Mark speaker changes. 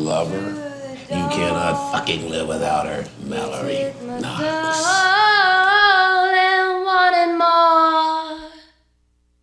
Speaker 1: love her. You cannot fucking live without her. Mallory Knox.